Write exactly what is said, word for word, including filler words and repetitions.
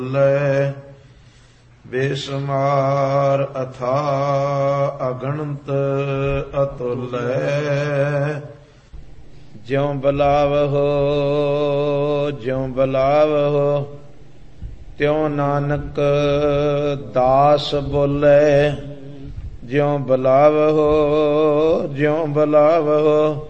ਲੈ ਬੇਸ਼ੁਮਾਰ ਅਥਾ ਅਗਣਤ ਅਤੁਲੈ। ਜਿਉ ਬੁਲਾਵਹੁ ਜਿਉ ਬੁਲਾਵਹੁ ਤਿਉ ਨਾਨਕ ਦਾਸ ਬੋਲੇ। ਜਿਉ ਬੁਲਾਵਹੁ ਜਿਉ ਬੁਲਾਵਹੁ